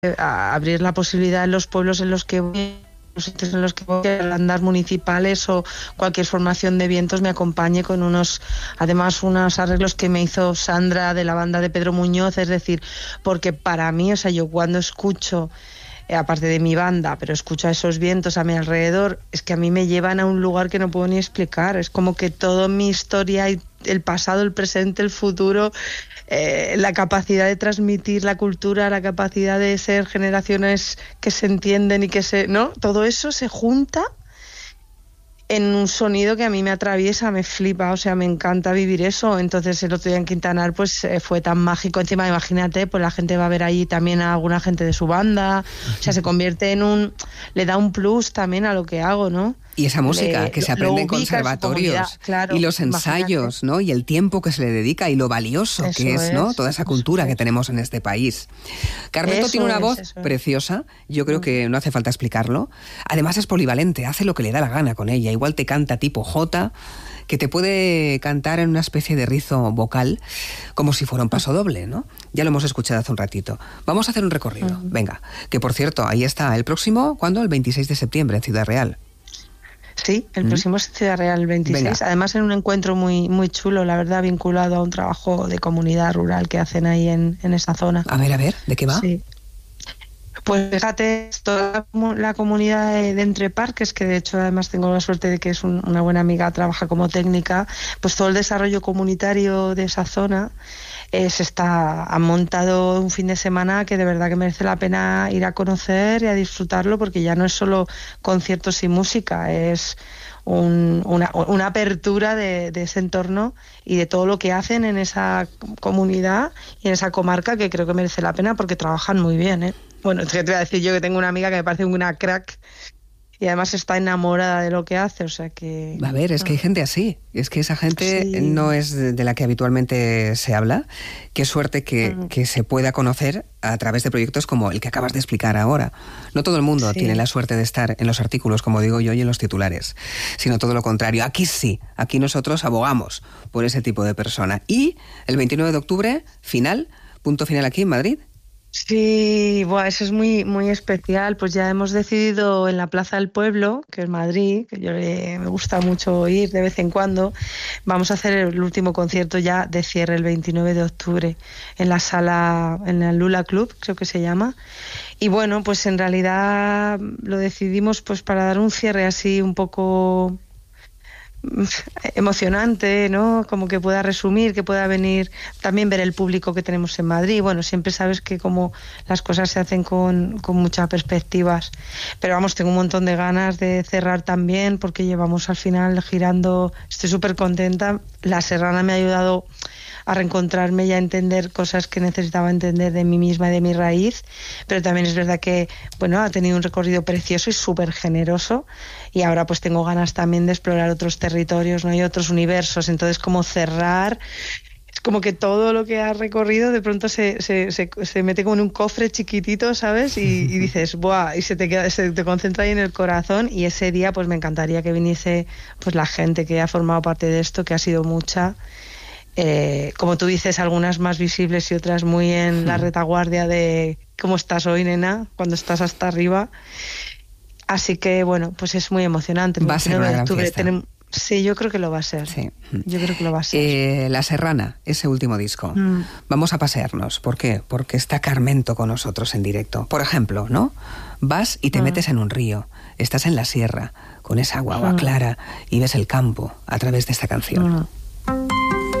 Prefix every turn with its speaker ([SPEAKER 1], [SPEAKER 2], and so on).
[SPEAKER 1] a abrir la posibilidad en los pueblos en los que voy, los sitios en los que voy, que bandas municipales o cualquier formación de vientos me acompañe con unos arreglos que me hizo Sandra de la banda de Pedro Muñoz. Es decir, porque para mí, o sea, yo cuando escucho, aparte de mi banda, pero escucho a esos vientos a mi alrededor, es que a mí me llevan a un lugar que no puedo ni explicar. Es como que toda mi historia, el pasado, el presente, el futuro, la capacidad de transmitir la cultura, la capacidad de ser generaciones que se entienden y ¿no? Todo eso se junta en un sonido que a mí me atraviesa, me flipa, o sea, me encanta vivir eso. Entonces el otro día en Quintanar pues fue tan mágico. Encima, imagínate, pues la gente va a ver ahí también a alguna gente de su banda, o sea, se convierte le da un plus también a lo que hago, ¿no?
[SPEAKER 2] Y esa música que se aprende en conservatorios, claro, y los ensayos, ¿no? Y el tiempo que se le dedica y lo valioso que es, ¿no? Toda esa cultura que tenemos en este país. Carmeto tiene una voz preciosa, yo creo que no hace falta explicarlo. Además es polivalente, hace lo que le da la gana con ella. Igual te canta tipo Jota, que te puede cantar en una especie de rizo vocal, como si fuera un paso doble, ¿no? Ya lo hemos escuchado hace un ratito. Vamos a hacer un recorrido, venga. Que por cierto, ahí está el próximo, ¿cuándo? El 26 de septiembre en Ciudad Real.
[SPEAKER 1] Sí, el próximo es Ciudad Real, el 26. Venga. Además en un encuentro muy, muy chulo, la verdad, vinculado a un trabajo de comunidad rural que hacen ahí en esa zona.
[SPEAKER 2] A ver, ¿de qué va?
[SPEAKER 1] Sí. Pues fíjate, toda la comunidad de Entre Parques, que de hecho además tengo la suerte de que es una buena amiga, trabaja como técnica, pues todo el desarrollo comunitario de esa zona han montado un fin de semana que de verdad que merece la pena ir a conocer y a disfrutarlo, porque ya no es solo conciertos y música, es una apertura de ese entorno y de todo lo que hacen en esa comunidad y en esa comarca, que creo que merece la pena porque trabajan muy bien, ¿eh? Bueno, te voy a decir yo que tengo una amiga que me parece una crack y además está enamorada de lo que hace, o sea que...
[SPEAKER 2] A ver, es que hay gente así, es que esa gente no es de la que habitualmente se habla. Qué suerte que se pueda conocer a través de proyectos como el que acabas de explicar ahora. No todo el mundo tiene la suerte de estar en los artículos, como digo yo, y en los titulares, sino todo lo contrario. Aquí sí, aquí nosotros abogamos por ese tipo de persona. Y el 29 de octubre, punto final aquí en Madrid.
[SPEAKER 1] Sí, eso es muy, muy especial. Pues ya hemos decidido en la Plaza del Pueblo, que es Madrid, que me gusta mucho ir de vez en cuando, vamos a hacer el último concierto ya de cierre el 29 de octubre en la sala, en el Lula Club, creo que se llama. Y bueno, pues en realidad lo decidimos pues para dar un cierre así un poco emocionante, ¿no? Como que pueda resumir, que pueda venir también ver el público que tenemos en Madrid. Bueno, siempre sabes que como las cosas se hacen con muchas perspectivas, pero vamos, tengo un montón de ganas de cerrar también, porque llevamos al final girando, estoy súper contenta. La Serrana me ha ayudado a reencontrarme y a entender cosas que necesitaba entender de mí misma y de mi raíz, pero también es verdad que, bueno, ha tenido un recorrido precioso y súper generoso, y ahora pues tengo ganas también de explorar otros territorios, ¿no? Y otros universos. Entonces, como cerrar, es como que todo lo que has recorrido de pronto se mete como en un cofre chiquitito, ¿sabes? Y dices, ¡buah! Y se te concentra ahí en el corazón, y ese día pues me encantaría que viniese pues la gente que ha formado parte de esto, que ha sido mucha. Como tú dices, algunas más visibles y otras muy en la retaguardia de cómo estás hoy, nena, cuando estás hasta arriba. Así que bueno, pues es muy emocionante.
[SPEAKER 2] Va a ser una gran fiesta.
[SPEAKER 1] Sí, yo creo que lo va a ser.
[SPEAKER 2] Sí.
[SPEAKER 1] Yo creo que lo va a ser.
[SPEAKER 2] La Serrana, ese último disco. Vamos a pasearnos. ¿Por qué? Porque está Carmento con nosotros en directo. Por ejemplo, ¿no? Vas y te metes en un río. Estás en la sierra, con esa agua clara, y ves el campo a través de esta canción.